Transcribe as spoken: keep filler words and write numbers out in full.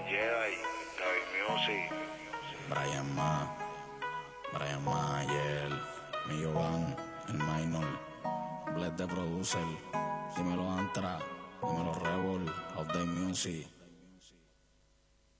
Jedi, David Music, Brian Ma, Brian Mayer, Millo Van, el Minor, Bled de Producer, dímelo Antra, dímelo Rebel, Out Day Music.